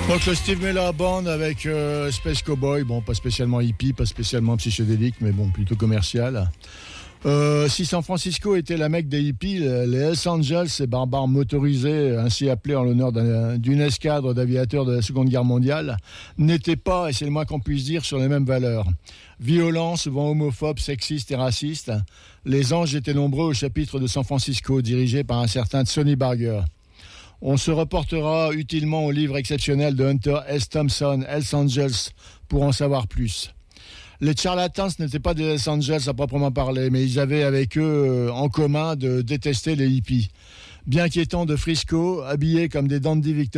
Donc le Steve Miller Band avec Space Cowboy, bon pas spécialement hippie, pas spécialement psychédélique, mais bon plutôt commercial. Si San Francisco était la Mecque des hippies, les Hells Angels, ces barbares motorisés, ainsi appelés en l'honneur d'une escadre d'aviateurs de la Seconde Guerre mondiale, n'étaient pas, et c'est le moins qu'on puisse dire, sur les mêmes valeurs. Violents, souvent homophobes, sexistes et racistes, les anges étaient nombreux au chapitre de San Francisco, dirigé par un certain Sonny Barger. On se reportera utilement au livre exceptionnel de Hunter S. Thompson, Hells Angels, pour en savoir plus. Les charlatans n'étaient pas des Hells Angels à proprement parler, mais ils avaient avec eux en commun de détester les hippies. Bien qu'étant de Frisco, habillés comme des dandies victoriens,